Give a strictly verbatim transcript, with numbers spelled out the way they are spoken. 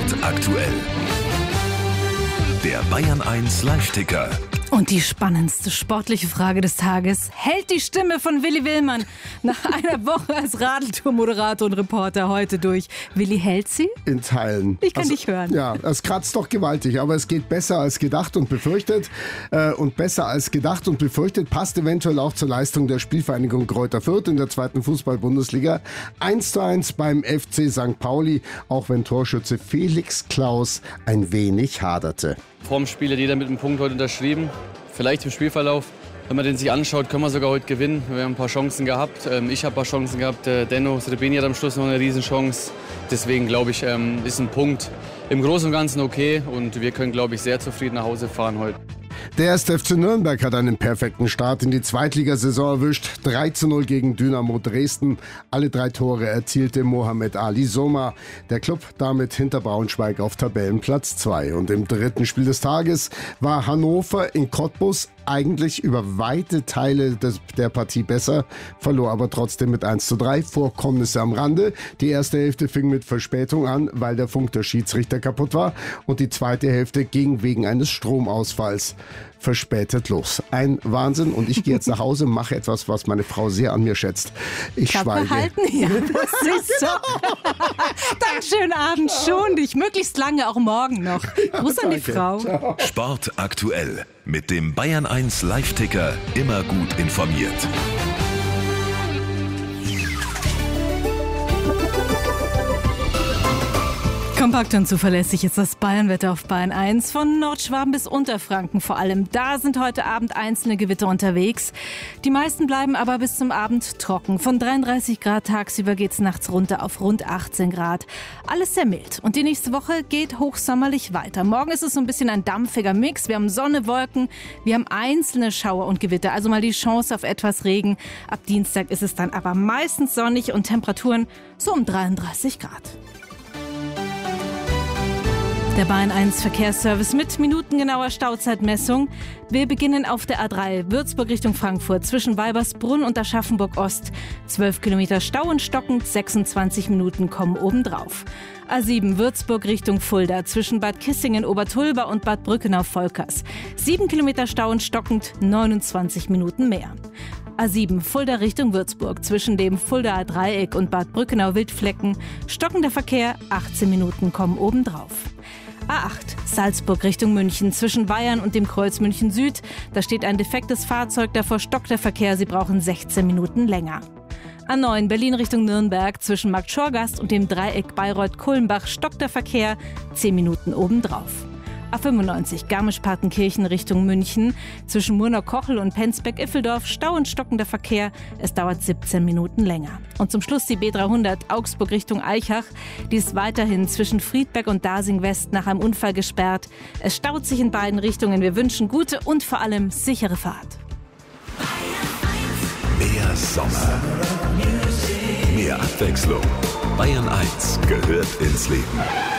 Sport aktuell. Der Bayern eins Live-Ticker. Und die spannendste sportliche Frage des Tages: Hält die Stimme von Willi Willmann nach einer Woche als Radeltour-Moderator und Reporter heute durch? Willi, hält sie? In Teilen. Ich kann also, dich hören. Ja, es kratzt doch gewaltig, aber es geht besser als gedacht und befürchtet. Äh, und besser als gedacht und befürchtet passt eventuell auch zur Leistung der Spielvereinigung Greuther Fürth in der zweiten Fußball-Bundesliga. eins zu eins beim F C Sankt Pauli, auch wenn Torschütze Felix Klaus ein wenig haderte. Vorm Spiel hat jeder mit einem Punkt heute unterschrieben. Vielleicht im Spielverlauf. Wenn man den sich anschaut, können wir sogar heute gewinnen. Wir haben ein paar Chancen gehabt. Ich habe ein paar Chancen gehabt. Denno Srebeni hat am Schluss noch eine Riesenchance. Deswegen glaube ich, ist ein Punkt im Großen und Ganzen okay. Und wir können, glaube ich, sehr zufrieden nach Hause fahren heute. Der erste F C Nürnberg hat einen perfekten Start in die Zweitligasaison erwischt. drei zu null gegen Dynamo Dresden. Alle drei Tore erzielte Mohamed Ali Soma. Der Klub damit hinter Braunschweig auf Tabellenplatz zwei. Und im dritten Spiel des Tages war Hannover in Cottbus eigentlich über weite Teile des, der Partie besser, verlor aber trotzdem mit eins zu drei. Vorkommnisse am Rande. Die erste Hälfte fing mit Verspätung an, weil der Funk der Schiedsrichter kaputt war. Und die zweite Hälfte ging wegen eines Stromausfalls verspätet los. Ein Wahnsinn. Und ich gehe jetzt nach Hause, mache etwas, was meine Frau sehr an mir schätzt. Ich Klappe schweige. halten? Ja, das ist so. Dann schönen Abend, schon dich. Möglichst lange, auch morgen noch. Gruß an die danke. Frau. Ciao. Sport aktuell. Mit dem Bayern eins Live-Ticker immer gut informiert. Kompakt und zuverlässig ist das Bayernwetter auf Bayern eins. Von Nordschwaben bis Unterfranken vor allem. Da sind heute Abend einzelne Gewitter unterwegs. Die meisten bleiben aber bis zum Abend trocken. Von dreiunddreißig Grad tagsüber geht's nachts runter auf rund achtzehn Grad. Alles sehr mild. Und die nächste Woche geht hochsommerlich weiter. Morgen ist es so ein bisschen ein dampfiger Mix. Wir haben Sonne, Wolken, wir haben einzelne Schauer und Gewitter. Also mal die Chance auf etwas Regen. Ab Dienstag ist es dann aber meistens sonnig und Temperaturen so um dreiunddreißig Grad. Der Bayern eins Verkehrsservice mit minutengenauer Stauzeitmessung. Wir beginnen auf der A drei Würzburg Richtung Frankfurt zwischen Weibersbrunn und Aschaffenburg Ost. zwölf Kilometer Stau und stockend, sechsundzwanzig Minuten kommen obendrauf. A sieben Würzburg Richtung Fulda zwischen Bad Kissingen Obertulba und Bad Brückenau-Volkers. sieben Kilometer Stau und stockend, neunundzwanzig Minuten mehr. A sieben Fulda Richtung Würzburg zwischen dem Fuldaer Dreieck und Bad Brückenau-Wildflecken. Stockender Verkehr, achtzehn Minuten kommen obendrauf. A acht Salzburg Richtung München zwischen Weyern und dem Kreuz München Süd. Da steht ein defektes Fahrzeug, davor stockt der Verkehr. Sie brauchen sechzehn Minuten länger. A neun Berlin Richtung Nürnberg zwischen Markt Schorgast und dem Dreieck Bayreuth-Kulmbach stockt der Verkehr, zehn Minuten obendrauf. A fünfundneunzig Garmisch-Partenkirchen Richtung München zwischen Murnau-Kochel und Penzbeck-Iffeldorf Stau und stockender Verkehr. Es dauert siebzehn Minuten länger. Und zum Schluss die B dreihundert Augsburg Richtung Aichach. Die ist weiterhin zwischen Friedberg und Dasing West nach einem Unfall gesperrt. Es staut sich in beiden Richtungen. Wir wünschen gute und vor allem sichere Fahrt. Mehr Sommer. Mehr Abwechslung. Bayern eins gehört ins Leben.